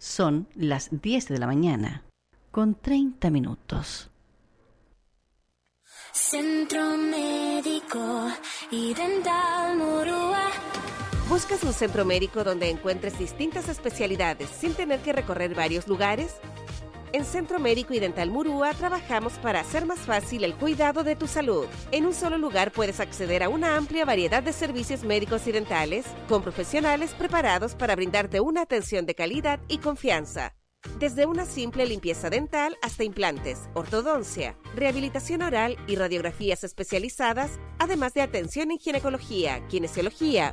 Son las 10 de la mañana, con 30 minutos. Centro Médico y Dental Murúa. ¿Buscas un centro médico donde encuentres distintas especialidades sin tener que recorrer varios lugares? En Centro Médico y Dental Murúa trabajamos para hacer más fácil el cuidado de tu salud. En un solo lugar puedes acceder a una amplia variedad de servicios médicos y dentales con profesionales preparados para brindarte una atención de calidad y confianza. Desde una simple limpieza dental hasta implantes, ortodoncia, rehabilitación oral y radiografías especializadas, además de atención en ginecología, kinesiología,